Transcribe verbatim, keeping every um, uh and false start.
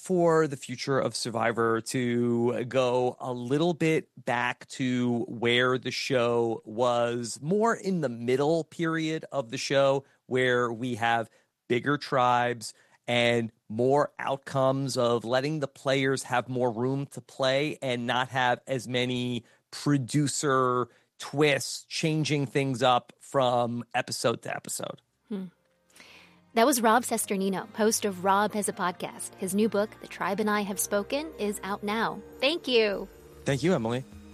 for the future of Survivor to go a little bit back to where the show was more in the middle period of the show, where we have bigger tribes and more outcomes of letting the players have more room to play and not have as many producer twists changing things up from episode to episode. Hmm. That was Rob Cesternino, host of Rob Has a Podcast. His new book, The Tribe and I Have Spoken, is out now. Thank you. Thank you, Emily.